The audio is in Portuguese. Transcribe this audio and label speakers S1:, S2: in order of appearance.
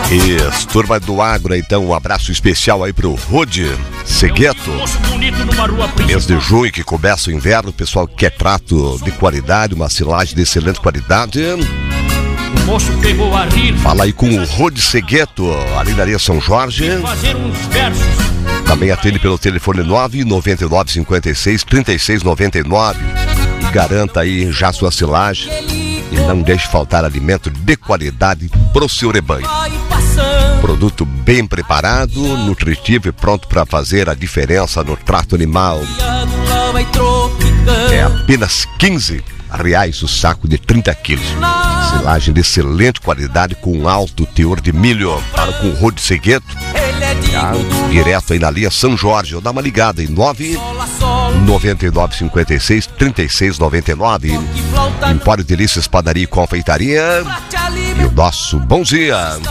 S1: Isso, turma do agro, então um abraço especial aí pro Rode Segueto. Mês de junho que começa o inverno, o pessoal quer prato de qualidade, uma silagem de excelente qualidade.
S2: O moço pegou a rir.
S1: Fala aí com o Rode Segueto, ali na Areia São Jorge.
S2: Fazer uns versos.
S1: Também atende pelo telefone 999563699 e garanta aí já sua silagem. E não deixe faltar alimento de qualidade pro seu rebanho. Produto bem preparado, nutritivo e pronto para fazer a diferença no trato animal. É apenas R$15 o saco de 30 quilos. Silagem de excelente qualidade com alto teor de milho. Para com o Rode Segueto, direto aí na linha São Jorge. Ou dá uma ligada em 999563699. Empório Delícias, Padaria e Confeitaria. E o nosso bom dia.